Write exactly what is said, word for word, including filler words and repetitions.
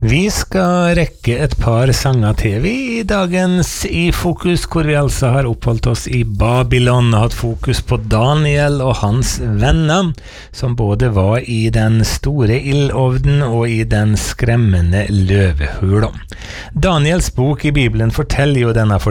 Vi skal rekke et par sanger til vi i dagens I Fokus, hvor vi altså har oppholdt oss i Babylon og hatt fokus på Daniel og hans venner, som både var i den store ildovnen og i den skremmende løvehula. Daniels bok i Bibelen forteller jo denne